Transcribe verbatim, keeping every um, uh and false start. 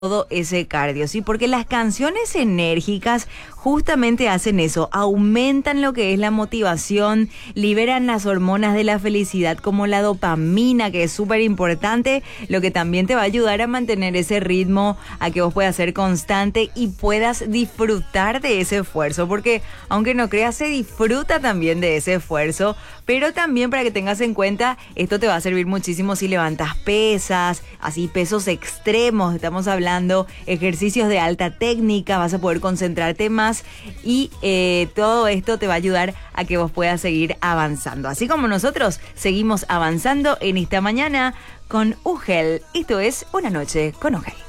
todo ese cardio, ¿sí? Porque las canciones enérgicas justamente hacen eso, aumentan lo que es la motivación, liberan las hormonas de la felicidad como la dopamina, que es súper importante, lo que también te va a ayudar a mantener ese ritmo, a que vos puedas ser constante y puedas disfrutar de ese esfuerzo, porque aunque no creas, se disfruta también de ese esfuerzo, pero también para que tengas en cuenta, esto te va a servir muchísimo si levantas pesas, así pesos extremos, estamos hablando ejercicios de alta técnica, vas a poder concentrarte más y eh, todo esto te va a ayudar a que vos puedas seguir avanzando. Así como nosotros seguimos avanzando en esta mañana con UGEL. Esto es Una Noche con UGEL.